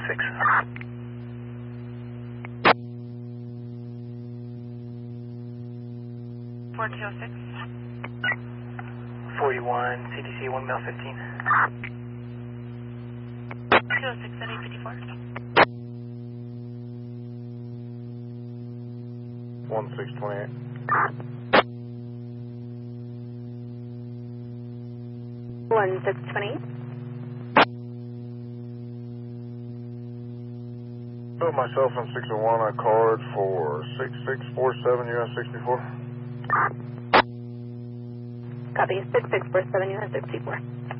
6. 4206. 41, CTC 1 mil 15. 206 at 854. 1628. 1620. Put myself in 601, I card for 6647 US 64. Copy, 6647 US 64.